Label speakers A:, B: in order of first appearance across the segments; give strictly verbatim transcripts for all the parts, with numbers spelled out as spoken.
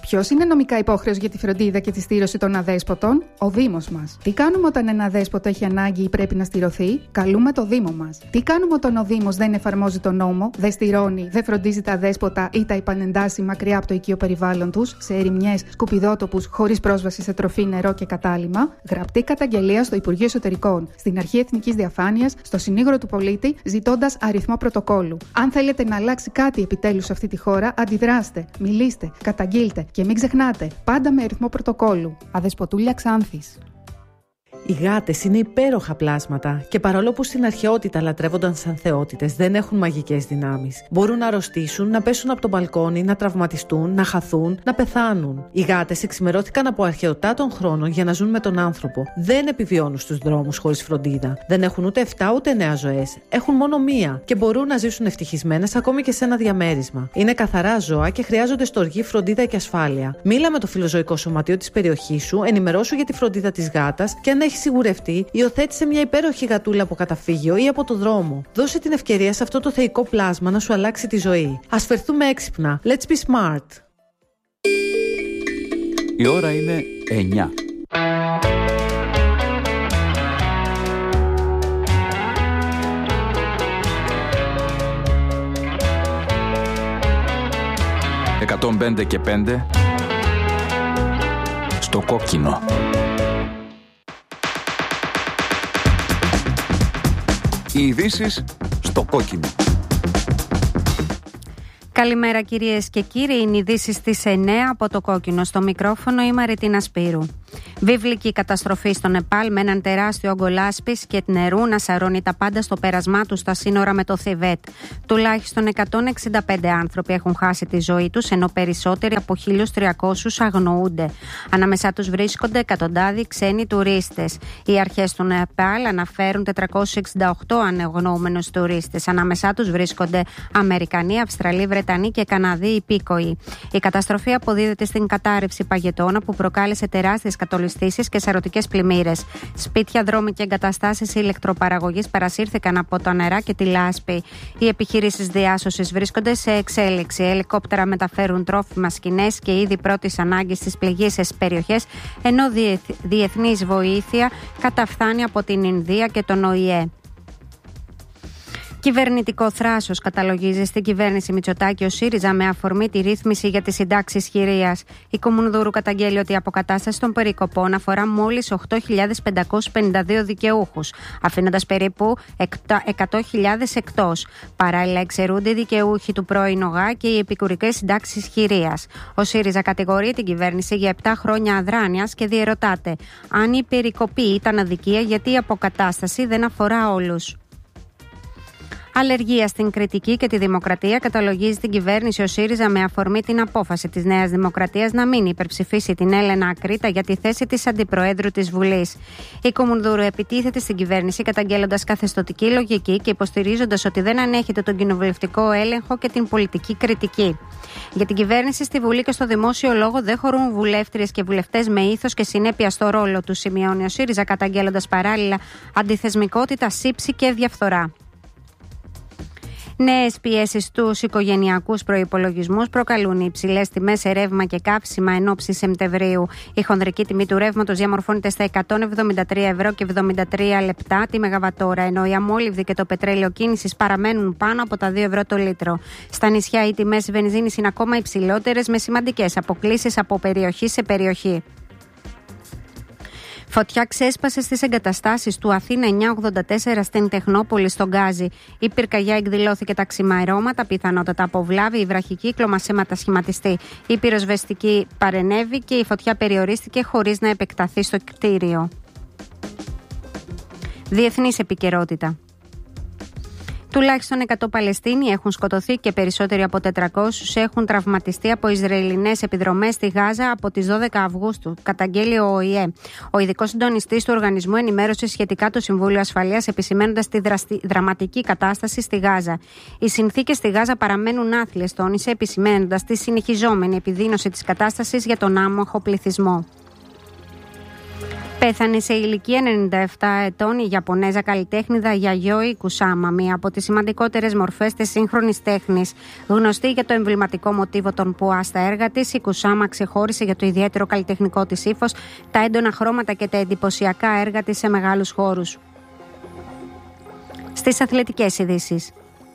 A: Ποιος είναι νομικά υπόχρεος για τη φροντίδα και τη στήρωση των αδέσποτων? Ο Δήμος μας. Τι κάνουμε όταν ένα αδέσποτο έχει ανάγκη ή πρέπει να στηρωθεί? Καλούμε το Δήμο μας. Τι κάνουμε όταν ο Δήμος δεν εφαρμόζει τον νόμο, δεν στηρώνει, δεν φροντίζει τα αδέσποτα ή τα επανεντάσσει μακριά από το οικείο περιβάλλον τους, σε ερημιές, σκουπιδότοπους, χωρίς πρόσβαση σε τροφή, νερό και κατάλυμμα? Γραπτή καταγγελία στο Υπουργείο Εσωτερικών, στην Αρχή Εθνικής Διαφάνειας, στο Συνήγορο του Πολίτη, ζητώντας αριθμό πρωτοκόλλου. Αν θέλετε να αλλάξει κάτι επιτέλους σε αυτή τη χώρα, αντιδράστε, μιλήστε, καταγγείλτε και μην ξεχνάτε, πάντα με αριθμό πρωτοκόλλου. Αδεσποτούλια Ξάνθης.
B: Οι γάτες είναι υπέροχα πλάσματα και παρόλο που στην αρχαιότητα λατρεύονταν σαν θεότητες, δεν έχουν μαγικές δυνάμεις. Μπορούν να αρρωστήσουν, να πέσουν από το μπαλκόνι, να τραυματιστούν, να χαθούν, να πεθάνουν. Οι γάτες εξημερώθηκαν από αρχαιοτά των χρόνων για να ζουν με τον άνθρωπο. Δεν επιβιώνουν στους δρόμους χωρίς φροντίδα. Δεν έχουν ούτε εφτά ούτε εννέα ζωές. Έχουν μόνο μία και μπορούν να ζήσουν ευτυχισμένες ακόμη και σε ένα διαμέρισμα. Είναι καθαρά ζώα και χρειάζονται στοργή, φροντίδα και ασφάλεια. Μίλα με το φιλοζωικό σωματείο της περιοχής σου, ενημερώσου για τη φροντίδα της γάτας και αν έχει σιγουρευτεί, υιοθέτησε μια υπέροχη γατούλα από καταφύγιο ή από το δρόμο. Δώσε την ευκαιρία σε αυτό το θεϊκό πλάσμα να σου αλλάξει τη ζωή. Ας φερθούμε έξυπνα. Let's be smart.
C: Η ώρα είναι εννιά. εκατόν πέντε και πέντε στο κόκκινο. Οι ειδήσεις στο κόκκινο.
D: Καλημέρα κυρίες και κύριοι, είναι ειδήσεις στις εννέα από το κόκκινο. Στο μικρόφωνο η Μαριτίνα Σπύρου. Βίβλικη καταστροφή στο Νεπάλ με έναν τεράστιο όγκο λάσπης και νερού να σαρώνει τα πάντα στο πέρασμά του στα σύνορα με το Θιβέτ. Τουλάχιστον εκατόν εξήντα πέντε άνθρωποι έχουν χάσει τη ζωή τους, ενώ περισσότεροι από χίλιους τριακόσιους αγνοούνται. Ανάμεσά τους βρίσκονται εκατοντάδοι ξένοι τουρίστες. Οι αρχές του Νεπάλ αναφέρουν τετρακόσιους εξήντα οκτώ αναγνώμενους τουρίστες. Ανάμεσά τους βρίσκονται Αμερικανοί, Αυστραλοί, Βρετανοί και Καναδοί υπήκοοι. Η καταστροφή αποδίδεται στην κατάρρευση παγετώνα που προκάλεσε τεράστιες κατολιστήσεις και σαρωτικές πλημμύρες. Σπίτια, δρόμοι και εγκαταστάσεις ηλεκτροπαραγωγής παρασύρθηκαν από τα νερά και τη λάσπη. Οι επιχειρήσεις διάσωσης βρίσκονται σε εξέλιξη. Ελικόπτερα μεταφέρουν τρόφιμα, σκηνές και είδη πρώτης ανάγκης στις πληγείσες περιοχές, ενώ διεθνής βοήθεια καταφθάνει από την Ινδία και τον Ο Η Ε. Κυβερνητικό θράσος καταλογίζει στην κυβέρνηση Μητσοτάκη ο ΣΥΡΙΖΑ με αφορμή τη ρύθμιση για τις συντάξεις χειρίας. Η Κομμουνδούρου καταγγέλει ότι η αποκατάσταση των περικοπών αφορά μόλις οκτώ χιλιάδες πεντακόσιους πενήντα δύο δικαιούχους, αφήνοντας περίπου εκατό χιλιάδες εκτός. Παράλληλα, εξαιρούνται οι δικαιούχοι του πρώην ΟΓΑ και οι επικουρικές συντάξεις χειρίας. Ο ΣΥΡΙΖΑ κατηγορεί την κυβέρνηση για επτά χρόνια αδράνειας και διερωτάται αν η περικοπή ήταν αδικία, γιατί η αποκατάσταση δεν αφορά όλους. Αλλεργία στην κριτική και τη δημοκρατία καταλογίζει την κυβέρνηση ο ΣΥΡΙΖΑ με αφορμή την απόφαση της Νέας Δημοκρατίας να μην υπερψηφίσει την Έλενα Ακρίτα για τη θέση της Αντιπροέδρου της Βουλής. Η Κομμουνδούρου επιτίθεται στην κυβέρνηση καταγγέλλοντας καθεστωτική λογική και υποστηρίζοντας ότι δεν ανέχεται τον κοινοβουλευτικό έλεγχο και την πολιτική κριτική. Για την κυβέρνηση στη Βουλή και στο δημόσιο λόγο δεν χωρούν βουλεύτριες και βουλευτές με ήθος και συνέπεια στο ρόλο του, σημειώνει ο ΣΥΡΙΖΑ καταγγέλλοντας παράλληλα αντιθεσμικότητα, σύψη και διαφθορά. Νέες πιέσεις στους οικογενειακούς προϋπολογισμούς προκαλούν οι υψηλές τιμές σε ρεύμα και καύσιμα εν ώψη Σεπτεμβρίου. Η χονδρική τιμή του ρεύματος διαμορφώνεται στα εκατόν εβδομήντα τρία ευρώ και εβδομήντα τρία λεπτά τη μεγαβατόρα, ενώ η αμόλυβδη και το πετρέλαιο κίνησης παραμένουν πάνω από τα δύο ευρώ το λίτρο. Στα νησιά οι τιμές βενζίνης είναι ακόμα υψηλότερες, με σημαντικές αποκλίσεις από περιοχή σε περιοχή. Φωτιά ξέσπασε στις εγκαταστάσεις του Αθήνα εννιακόσια ογδόντα τέσσερα στην Τεχνόπολη στον Γκάζι. Η πυρκαγιά εκδηλώθηκε τα ξημερώματα, πιθανότατα αποβλάβει, η βραχικύκλωμα σε μετασχηματιστή. Η πυροσβεστική παρενέβη και η φωτιά περιορίστηκε χωρίς να επεκταθεί στο κτίριο. Διεθνής επικαιρότητα. Τουλάχιστον εκατό Παλαιστίνοι έχουν σκοτωθεί και περισσότεροι από τετρακόσιους έχουν τραυματιστεί από Ισραηλινές επιδρομές στη Γάζα από τις δώδεκα Αυγούστου, καταγγέλει ο Ο Η Ε. Ο ειδικός συντονιστής του οργανισμού ενημέρωσε σχετικά το Συμβούλιο Ασφαλείας, επισημαίνοντας τη δραστη... δραματική κατάσταση στη Γάζα. Οι συνθήκες στη Γάζα παραμένουν άθλιες, τόνισε, επισημαίνοντας τη συνεχιζόμενη επιδείνωση της κατάστασης για τον άμαχο πληθυσμό. Πέθανε σε ηλικία ενενήντα επτά ετών η Ιαπωνέζα καλλιτέχνηδα Γιαγιόι Κουσάμα, μία από τις σημαντικότερες μορφές της σύγχρονης τέχνης. Γνωστή για το εμβληματικό μοτίβο των πουά στα έργα της, η Κουσάμα ξεχώρισε για το ιδιαίτερο καλλιτεχνικό της ύφος, τα έντονα χρώματα και τα εντυπωσιακά έργα της σε μεγάλους χώρους. Στις αθλητικές ειδήσεις.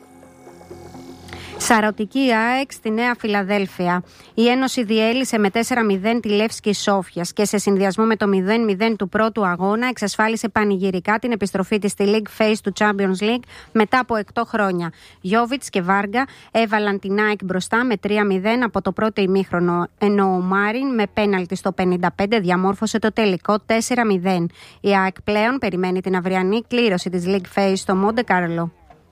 D: Σαρωτική ΑΕΚ στη Νέα Φιλαδέλφια. Η Ένωση διέλυσε με τέσσερα μηδέν τη Λεύσκη Σόφιας και σε συνδυασμό με το μηδέν μηδέν του πρώτου αγώνα εξασφάλισε πανηγυρικά την επιστροφή της στη League Phase του Champions League μετά από οκτώ χρόνια. Γιόβιτς και Βάργα έβαλαν την ΑΕΚ μπροστά με τρία μηδέν από το πρώτο ημίχρονο, ενώ ο Μάριν με πέναλτι στο πενήντα πέντε διαμόρφωσε το τελικό τέσσερα μηδέν. Η ΑΕΚ πλέον περιμένει την αυριανή κλήρωση της League Phase στο Μοντε Κάρλο.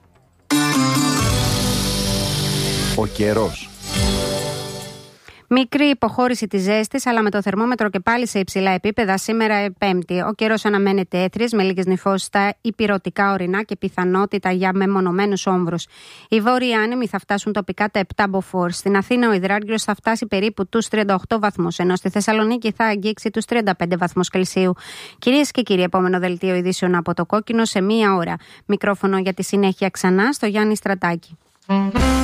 C: Ο καιρός.
D: Μικρή υποχώρηση της ζέστης, αλλά με το θερμόμετρο και πάλι σε υψηλά επίπεδα σήμερα Πέμπτη. Ο καιρός αναμένεται έθριος με λίγες νυφώσεις στα ηπειρωτικά ορεινά και πιθανότητα για μεμονωμένους όμβρους. Οι βόρειοι άνεμοι θα φτάσουν τοπικά τα επτά μποφόρ. Στην Αθήνα ο υδράργυρος θα φτάσει περίπου τους τριάντα οκτώ βαθμούς, ενώ στη Θεσσαλονίκη θα αγγίξει τους τριάντα πέντε βαθμούς Κελσίου. Κυρίες και κύριοι, επόμενο δελτίο ειδήσεων από το Κόκκινο σε μία ώρα. Μικρόφωνο για τη συνέχεια ξανά στο Γιάννη Στρατάκη.